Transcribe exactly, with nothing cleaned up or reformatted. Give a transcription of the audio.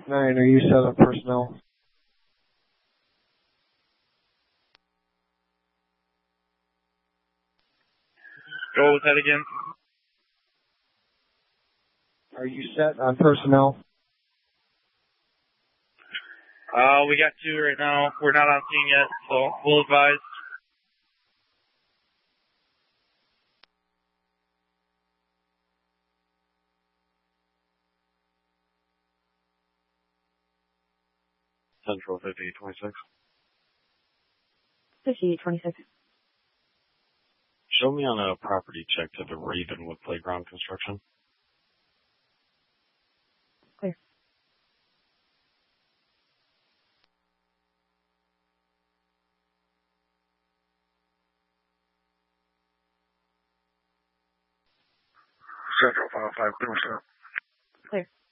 Nine, are you set on personnel? Go with that again. Are you set on personnel? Uh, we got two right now. We're not on scene yet, so we'll advise. Central fifty twenty-six. fifty twenty-six. Show me on a property check to the Ravenwood Playground construction. Clear. Central five five, clear, sir. Clear.